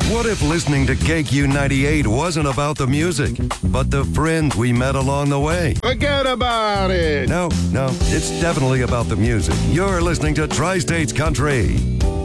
What if listening to KQ 98 wasn't about the music, but the friends we met along the way? Forget about it. No, it's definitely about the music. You're listening to Tri-States Country.